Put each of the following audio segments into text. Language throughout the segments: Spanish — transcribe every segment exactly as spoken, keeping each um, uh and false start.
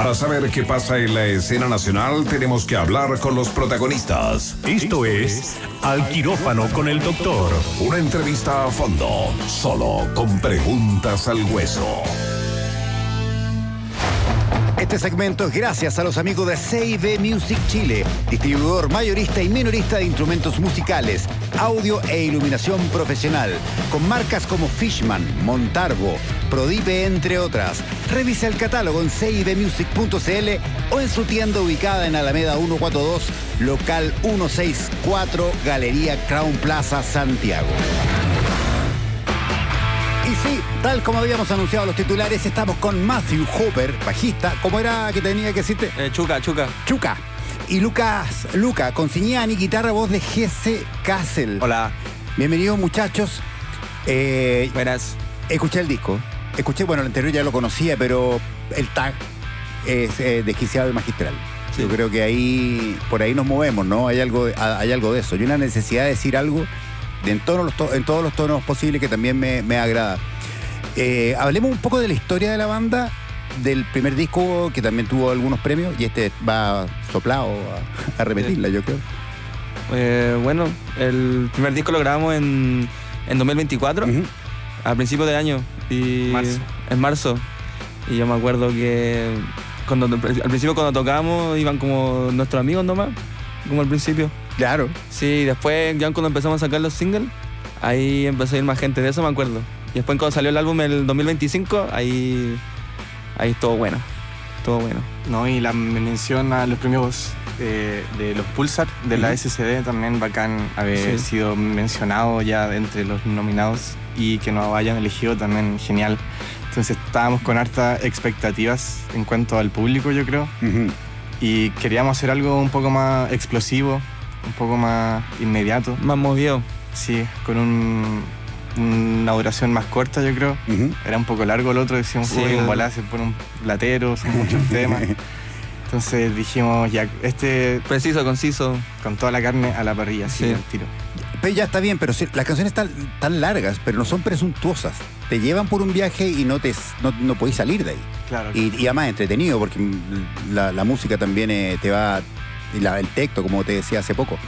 Para saber qué pasa en la escena nacional, tenemos que hablar con los protagonistas. Esto es Al Quirófano con el Doctor. Una entrevista a fondo, solo con preguntas al hueso. Este segmento es gracias a los amigos de C I B Music Chile, distribuidor mayorista y minorista de instrumentos musicales, audio e iluminación profesional, con marcas como Fishman, Montarbo, Prodipe, entre otras. Revisa el catálogo en c i b music punto c l o en su tienda ubicada en Alameda ciento cuarenta y dos, local ciento sesenta y cuatro, Galería Crown Plaza, Santiago. Y sí, tal como habíamos anunciado los titulares, estamos con Matthew Hopper, bajista. ¿Cómo era que tenía que decirte? Eh, Chuca, Chuca. Chuca. Y Lucas, Luca, con Ciñani, guitarra, voz de Jesse Castle. Hola. Bienvenidos, muchachos. Eh, Buenas. Escuché el disco. Escuché, bueno, el anterior ya lo conocía, pero el tag es eh, desquiciado y magistral. Sí. Yo creo que ahí, por ahí nos movemos, ¿no? Hay algo, hay algo de eso. Y una necesidad de decir algo de en, todos los to- en todos los tonos posibles que también me, me agrada. Eh, hablemos un poco de la historia de la banda, del primer disco que también tuvo algunos premios, y este va soplado a, a repetirla, sí. Yo creo. Eh, bueno, el primer disco lo grabamos en, en dos mil veinticuatro, uh-huh. a principios de año. Y marzo. En marzo. Y yo me acuerdo que cuando, al principio cuando tocábamos iban como nuestros amigos nomás, como al principio. Claro. Sí, después ya cuando empezamos a sacar los singles, ahí empezó a ir más gente, de eso me acuerdo. Y después cuando salió el álbum en el dos mil veinticinco, ahí, ahí estuvo bueno, estuvo bueno. No, y la mención a los premios eh, de los Pulsar, de la S C D, también bacán haber sí. sido mencionado ya entre los nominados y que nos hayan elegido también genial. Entonces estábamos con hartas expectativas en cuanto al público, yo creo. Uh-huh. Y queríamos hacer algo un poco más explosivo, un poco más inmediato. Más movido. Sí, con un, una duración más corta, yo creo. Uh-huh. Era un poco largo el otro, decíamos, sí, uy, un volá, se pone un latero, son muchos temas. Entonces dijimos, ya, este... Preciso, conciso. Con toda la carne a la parrilla, sí, al tiro. Pero ya está bien, pero sí, las canciones están tan largas, pero no son presuntuosas. Te llevan por un viaje y no te no, no podés salir de ahí. Claro. Y, y además entretenido, porque la, la música también eh, te va... Y la, el texto, como te decía hace poco.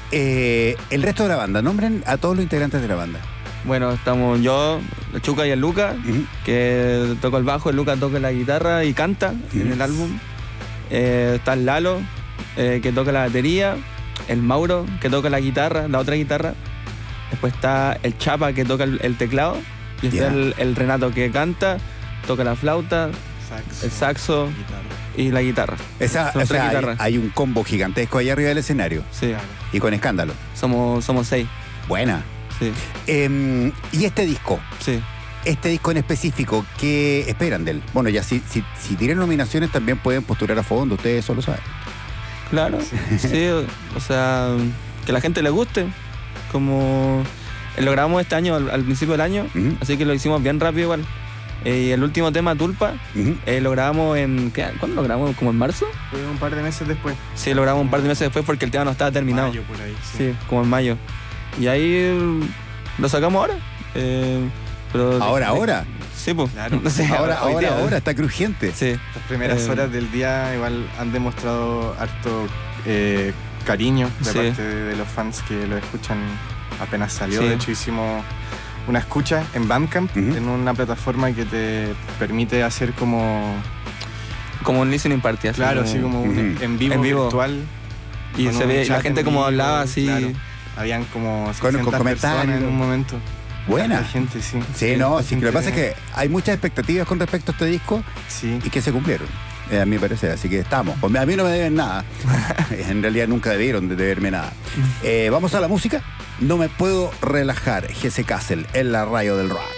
Eh, el resto de la banda, nombren a todos los integrantes de la banda. Bueno, estamos yo, el Chuca y el Luca, uh-huh. que toca el bajo, el Luca toca la guitarra y canta uh-huh. en el álbum. Eh, está el Lalo, eh, que toca la batería, el Mauro, que toca la guitarra, la otra guitarra. Después está el Chapa, que toca el, el teclado. Y está yeah. el, el Renato, que canta, toca la flauta, saxo, el saxo guitarra. Y la guitarra. Esa, o sea, hay, hay un combo gigantesco ahí arriba del escenario. Sí. Y con escándalo. Somos, somos seis. Buena. Sí. Eh, y este disco. Sí. Este disco en específico, ¿qué esperan de él? Bueno, ya si, si, si tienen nominaciones también pueden postular a fondo, ustedes eso lo saben. Claro, sí, o sea, que a la gente le guste. Como lo grabamos este año, al, al principio del año, uh-huh. así que lo hicimos bien rápido igual. Eh, y el último tema, Tulpa, uh-huh. eh, lo grabamos en... ¿qué? ¿Cuándo lo grabamos? ¿Como en marzo? Fue un par de meses después. Sí, lo grabamos un par de meses después porque el tema no estaba terminado. Mayo, por ahí. Sí, sí como en mayo. Y ahí lo sacamos ahora. Eh, pero ¿Ahora, de, ahora? Sí, pues. Claro. No sé, ahora, ahora, día, ahora, está crujiente. Sí. Las primeras eh, horas del día igual han demostrado harto eh, cariño de sí. parte de, de los fans que lo escuchan apenas salió. Sí. De hecho, hicimos una escucha en Bandcamp, uh-huh. en una plataforma que te permite hacer como... Como un listening party. Así claro, como, así como un uh-huh. en, vivo en vivo virtual. Y se ve la gente como vivo, hablaba así. Claro. Habían como con, con comentarios en un momento. Buena. La gente, sí. Sí, sí no, sí, lo que pasa es que hay muchas expectativas con respecto a este disco sí. y que se cumplieron, eh, a mi parecer, así que estamos. A mí no me deben nada, en realidad nunca debieron de deberme nada. Eh, vamos a la música. No me puedo relajar, Jesse Castle, en la radio del rock.